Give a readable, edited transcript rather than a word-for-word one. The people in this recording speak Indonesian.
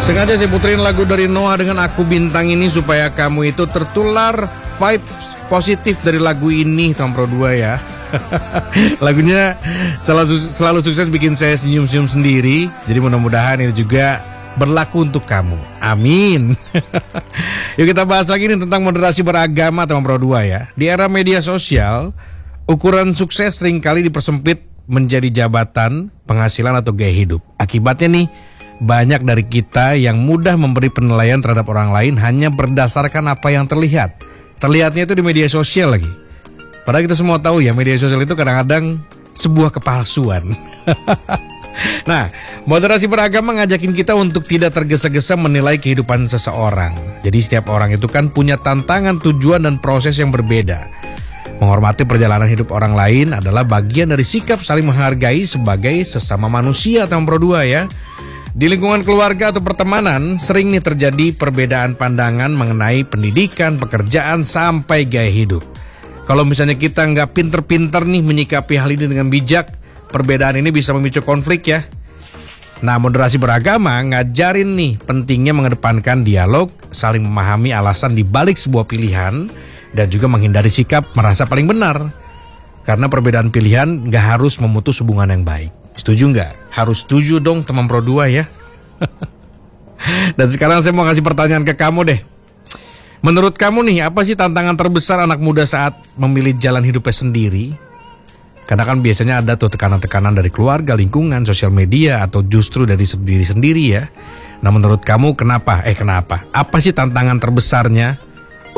Sengaja saya puterin lagu dari Noah dengan Aku Bintang ini supaya kamu itu tertular vibes positif dari lagu ini, Tom Pro 2 ya. Lagunya selalu sukses bikin saya senyum-senyum sendiri. Jadi mudah-mudahan ini juga berlaku untuk kamu. Amin. Yuk kita bahas lagi nih tentang moderasi beragama, Tom Pro 2 ya. Di era media sosial, ukuran sukses seringkali dipersempit menjadi jabatan, penghasilan atau gaya hidup. Akibatnya nih, banyak dari kita yang mudah memberi penilaian terhadap orang lain hanya berdasarkan apa yang terlihat. Terlihatnya itu di media sosial lagi. Padahal kita semua tahu ya, media sosial itu kadang-kadang sebuah kepalsuan. Nah, moderasi beragama ngajakin kita untuk tidak tergesa-gesa menilai kehidupan seseorang. Jadi setiap orang itu kan punya tantangan, tujuan, dan proses yang berbeda. Menghormati perjalanan hidup orang lain adalah bagian dari sikap saling menghargai sebagai sesama manusia, Tom Pro 2 ya. Di lingkungan keluarga atau pertemanan, sering nih terjadi perbedaan pandangan mengenai pendidikan, pekerjaan, sampai gaya hidup. Kalau misalnya kita nggak pinter-pinter nih menyikapi hal ini dengan bijak, perbedaan ini bisa memicu konflik ya. Nah, moderasi beragama ngajarin nih pentingnya mengedepankan dialog, saling memahami alasan dibalik sebuah pilihan, dan juga menghindari sikap merasa paling benar. Karena perbedaan pilihan nggak harus memutus hubungan yang baik. Setuju nggak? Harus setuju dong teman Pro 2 ya. Dan sekarang saya mau kasih pertanyaan ke kamu deh. Menurut kamu nih, apa sih tantangan terbesar anak muda saat memilih jalan hidupnya sendiri? Karena kan biasanya ada tuh tekanan-tekanan dari keluarga, lingkungan, sosial media, atau justru dari diri sendiri ya. Nah menurut kamu kenapa? Apa sih tantangan terbesarnya